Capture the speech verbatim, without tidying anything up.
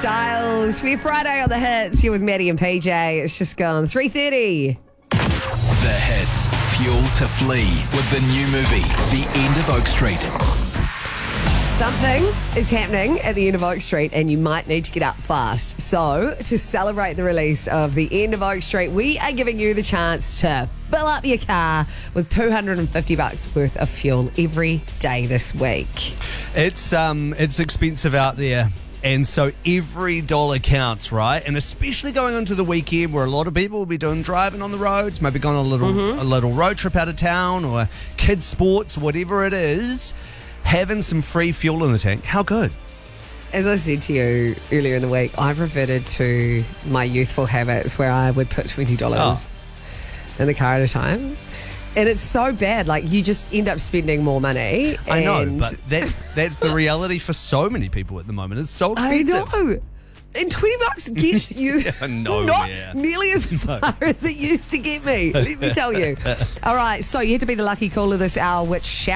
Styles for your Friday on the Hits. You're with Maddie and P J. It's just gone three thirty. The Hits. Fuel to flee with the new movie, The End of Oak Street. Something is happening at the end of Oak Street and you might need to get up fast. So, to celebrate the release of The End of Oak Street, we are giving you the chance to fill up your car with two hundred fifty bucks worth of fuel every day this week. It's um, it's expensive out there. And so every dollar counts, right? And especially going into the weekend where a lot of people will be doing driving on the roads, maybe going on a little mm-hmm. a little road trip out of town or kids' sports, whatever it is, having some free fuel in the tank. How good? As I said to you earlier in the week, I've reverted to my youthful habits where I would put twenty dollars oh. in the car at a time. And it's so bad. Like, you just end up spending more money. I know, and but that's that's the reality for so many people at the moment. It's so expensive. I know. And twenty bucks gets you yeah, no, not yeah. nearly as far no. as it used to get me. Let me tell you. All right, so you had to be the lucky caller this hour, which